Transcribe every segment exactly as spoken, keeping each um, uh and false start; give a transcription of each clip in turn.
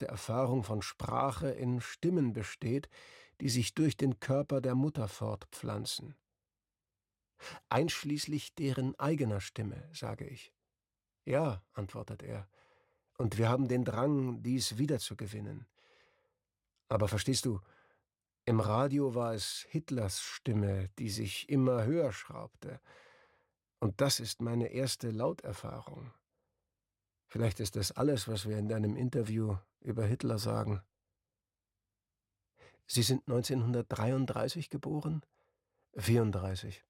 erste Erfahrung von Sprache in Stimmen besteht, die sich durch den Körper der Mutter fortpflanzen. Einschließlich deren eigener Stimme, sage ich. Ja, antwortet er, und wir haben den Drang, dies wiederzugewinnen. Aber verstehst du, im Radio war es Hitlers Stimme, die sich immer höher schraubte. Und das ist meine erste Lauterfahrung. Vielleicht ist das alles, was wir in deinem Interview über Hitler sagen. Sie sind neunzehnhundertdreiunddreißig geboren? vierunddreißig.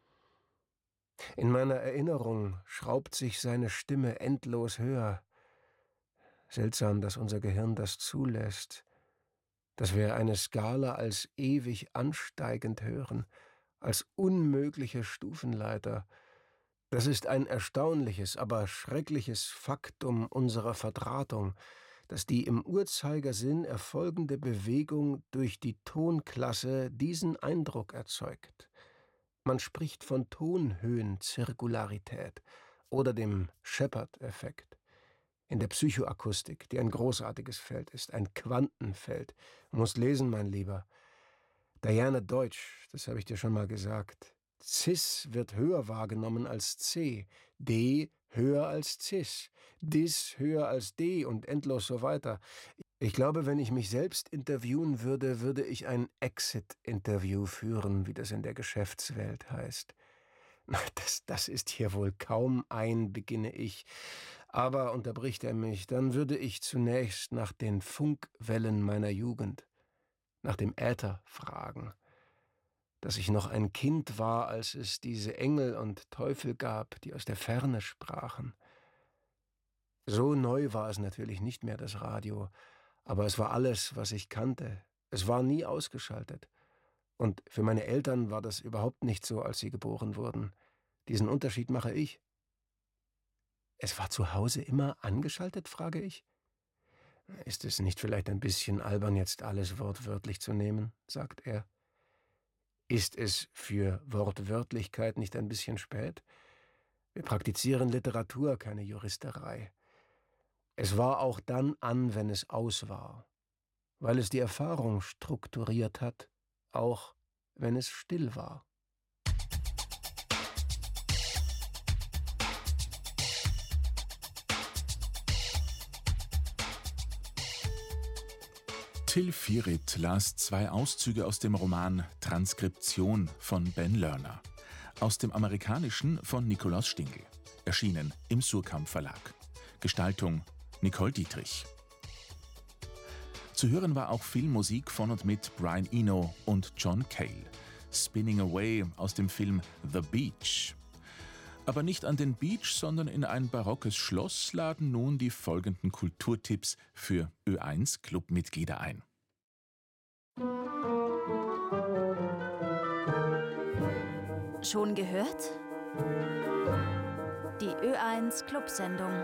In meiner Erinnerung schraubt sich seine Stimme endlos höher. Seltsam, dass unser Gehirn das zulässt, dass wir eine Skala als ewig ansteigend hören, als unmögliche Stufenleiter. Das ist ein erstaunliches, aber schreckliches Faktum unserer Verdrahtung, dass die im Uhrzeigersinn erfolgende Bewegung durch die Tonklasse diesen Eindruck erzeugt. Man spricht von Tonhöhenzirkularität oder dem Shepard-Effekt. In der Psychoakustik, die ein großartiges Feld ist, ein Quantenfeld. Du musst lesen, mein Lieber. Diana Deutsch, das habe ich dir schon mal gesagt. Cis wird höher wahrgenommen als C, D höher als Cis, Dis höher als D und endlos so weiter. Ich glaube, wenn ich mich selbst interviewen würde, würde ich ein Exit-Interview führen, wie das in der Geschäftswelt heißt. Das, das ist hier wohl kaum ein, beginne ich. Aber, unterbricht er mich, dann würde ich zunächst nach den Funkwellen meiner Jugend, nach dem Äther fragen. Dass ich noch ein Kind war, als es diese Engel und Teufel gab, die aus der Ferne sprachen. So neu war es natürlich nicht mehr, das Radio, aber es war alles, was ich kannte. Es war nie ausgeschaltet. Und für meine Eltern war das überhaupt nicht so, als sie geboren wurden. Diesen Unterschied mache ich. Es war zu Hause immer angeschaltet, frage ich. Ist es nicht vielleicht ein bisschen albern, jetzt alles wortwörtlich zu nehmen, sagt er. Ist es für Wortwörtlichkeit nicht ein bisschen spät? Wir praktizieren Literatur, keine Juristerei. Es war auch dann an, wenn es aus war, weil es die Erfahrung strukturiert hat, auch wenn es still war. Till Virit las zwei Auszüge aus dem Roman Transkription von Ben Lerner, aus dem Amerikanischen von Nikolaus Stingl, erschienen im Surkamp Verlag. Gestaltung Nicole Dietrich. Zu hören war auch Filmmusik von und mit Brian Eno und John Cale. Spinning Away aus dem Film The Beach. Aber nicht an den Beach, sondern in ein barockes Schloss laden nun die folgenden Kulturtipps für Ö eins Clubmitglieder ein. Schon gehört? Die Ö eins Clubsendung.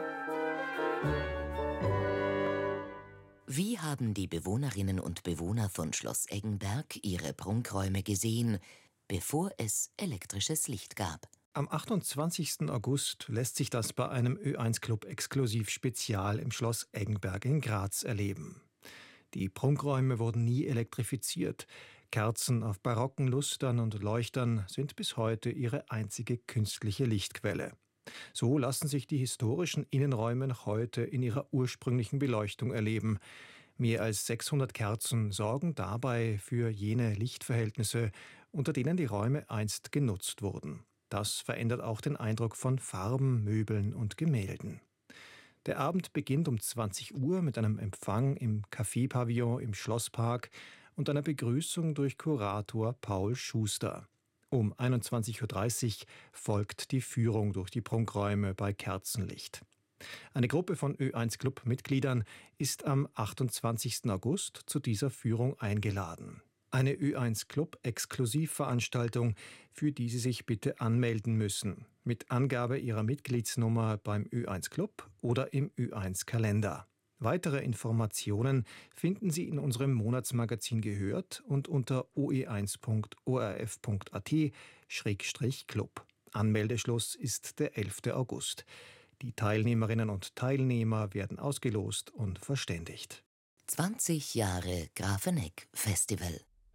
Wie haben die Bewohnerinnen und Bewohner von Schloss Eggenberg ihre Prunkräume gesehen, bevor es elektrisches Licht gab? Am achtundzwanzigsten August lässt sich das bei einem Ö eins Club exklusiv Spezial im Schloss Eggenberg in Graz erleben. Die Prunkräume wurden nie elektrifiziert. Kerzen auf barocken Lustern und Leuchtern sind bis heute ihre einzige künstliche Lichtquelle. So lassen sich die historischen Innenräume noch heute in ihrer ursprünglichen Beleuchtung erleben. Mehr als sechshundert Kerzen sorgen dabei für jene Lichtverhältnisse, unter denen die Räume einst genutzt wurden. Das verändert auch den Eindruck von Farben, Möbeln und Gemälden. Der Abend beginnt um zwanzig Uhr mit einem Empfang im Café-Pavillon im Schlosspark und einer Begrüßung durch Kurator Paul Schuster. Um einundzwanzig Uhr dreißig folgt die Führung durch die Prunkräume bei Kerzenlicht. Eine Gruppe von Ö eins Club-Mitgliedern ist am achtundzwanzigsten August zu dieser Führung eingeladen. Eine Ö eins Club-Exklusivveranstaltung, für die Sie sich bitte anmelden müssen, mit Angabe Ihrer Mitgliedsnummer beim Ö eins Club oder im Ö eins Kalender. Weitere Informationen finden Sie in unserem Monatsmagazin Gehört und unter o e eins punkt o r f punkt a t Schrägstrich Club. Anmeldeschluss ist der elfte August. Die Teilnehmerinnen und Teilnehmer werden ausgelost und verständigt. zwanzig Jahre Grafeneck Festival.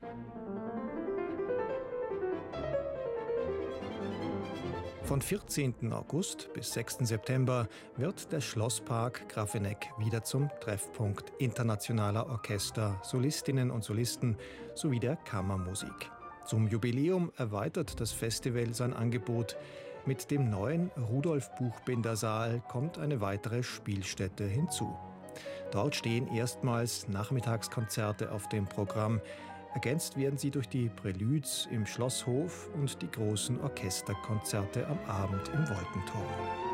Von vierzehnten August bis sechsten September wird der Schlosspark Grafeneck wieder zum Treffpunkt internationaler Orchester, Solistinnen und Solisten sowie der Kammermusik. Zum Jubiläum erweitert das Festival sein Angebot. Mit dem neuen Rudolf-Buchbinder-Saal kommt eine weitere Spielstätte hinzu. Dort stehen erstmals Nachmittagskonzerte auf dem Programm. Ergänzt werden sie durch die Preludes im Schlosshof und die großen Orchesterkonzerte am Abend im Wolkenturm.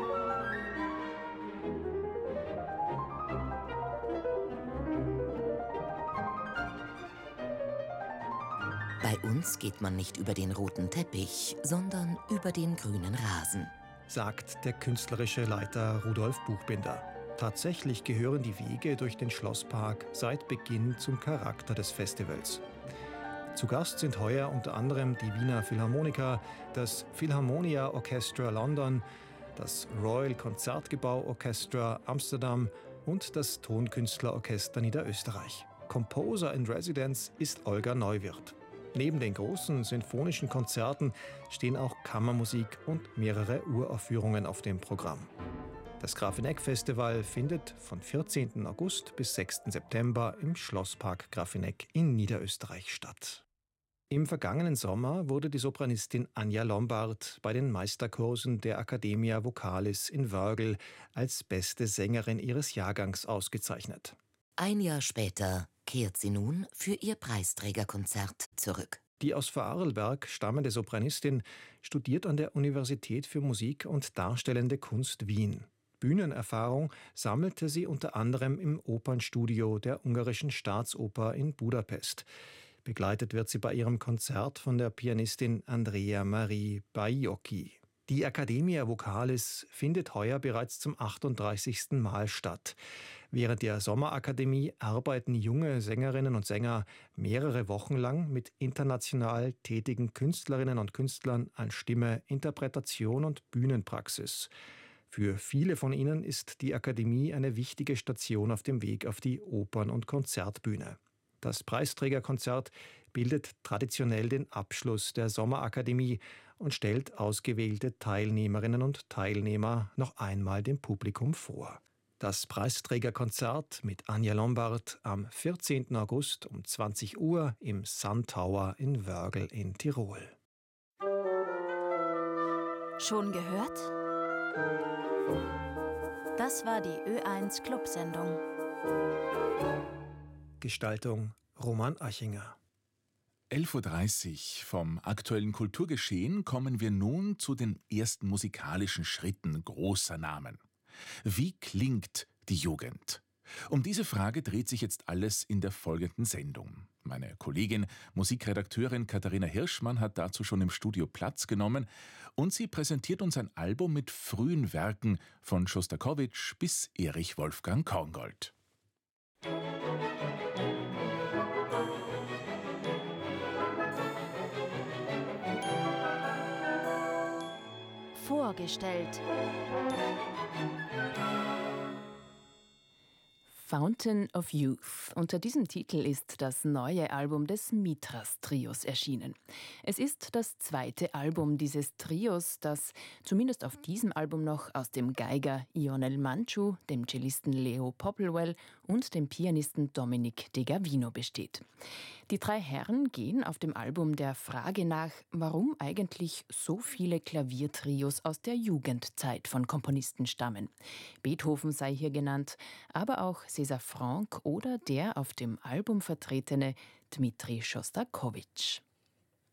Bei uns geht man nicht über den roten Teppich, sondern über den grünen Rasen, sagt der künstlerische Leiter Rudolf Buchbinder. Tatsächlich gehören die Wege durch den Schlosspark seit Beginn zum Charakter des Festivals. Zu Gast sind heuer unter anderem die Wiener Philharmoniker, das Philharmonia Orchestra London, das Royal Concertgebouw Orchestra Amsterdam und das Tonkünstlerorchester Niederösterreich. Composer in Residence ist Olga Neuwirth. Neben den großen sinfonischen Konzerten stehen auch Kammermusik und mehrere Uraufführungen auf dem Programm. Das Grafeneck-Festival findet von vierzehnten August bis sechsten September im Schlosspark Grafeneck in Niederösterreich statt. Im vergangenen Sommer wurde die Sopranistin Anja Lombard bei den Meisterkursen der Academia Vocalis in Wörgl als beste Sängerin ihres Jahrgangs ausgezeichnet. Ein Jahr später kehrt sie nun für ihr Preisträgerkonzert zurück. Die aus Vorarlberg stammende Sopranistin studiert an der Universität für Musik und Darstellende Kunst Wien. Bühnenerfahrung sammelte sie unter anderem im Opernstudio der Ungarischen Staatsoper in Budapest. Begleitet wird sie bei ihrem Konzert von der Pianistin Andrea Marie Baiocchi. Die Academia Vocalis findet heuer bereits zum achtunddreißigsten Mal statt. Während der Sommerakademie arbeiten junge Sängerinnen und Sänger mehrere Wochen lang mit international tätigen Künstlerinnen und Künstlern an Stimme, Interpretation und Bühnenpraxis. Für viele von ihnen ist die Akademie eine wichtige Station auf dem Weg auf die Opern- und Konzertbühne. Das Preisträgerkonzert bildet traditionell den Abschluss der Sommerakademie und stellt ausgewählte Teilnehmerinnen und Teilnehmer noch einmal dem Publikum vor. Das Preisträgerkonzert mit Anja Lombard am vierzehnten August um zwanzig Uhr im Sun Tower in Wörgl in Tirol. Schon gehört? Das war die Ö eins Clubsendung. Gestaltung Roman Achinger. elf Uhr dreißig vom aktuellen Kulturgeschehen kommen wir nun zu den ersten musikalischen Schritten großer Namen. Wie klingt die Jugend? Um diese Frage dreht sich jetzt alles in der folgenden Sendung. Meine Kollegin, Musikredakteurin Katharina Hirschmann hat dazu schon im Studio Platz genommen und sie präsentiert uns ein Album mit frühen Werken von Schostakowitsch bis Erich Wolfgang Korngold. Vorgestellt. Fountain of Youth. Unter diesem Titel ist das neue Album des Mitras-Trios erschienen. Es ist das zweite Album dieses Trios, das zumindest auf diesem Album noch aus dem Geiger Ionel Manchu, dem Cellisten Leo Popplewell und dem Pianisten Dominic De Gavino besteht. Die drei Herren gehen auf dem Album der Frage nach, warum eigentlich so viele Klaviertrios aus der Jugendzeit von Komponisten stammen. Beethoven sei hier genannt, aber auch César Franck oder der auf dem Album vertretene Dmitri Schostakowitsch.